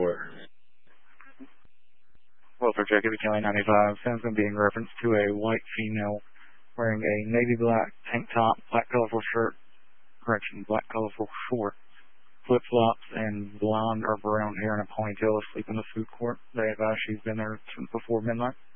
court. Well, for Jacob Kelly 95, sounds going to be in reference to a white female wearing a navy black tank top, black colorful shirt, black colorful shorts, flip-flops, and blonde or brown hair in a ponytail asleep in the food court. They advise she's been there since before midnight.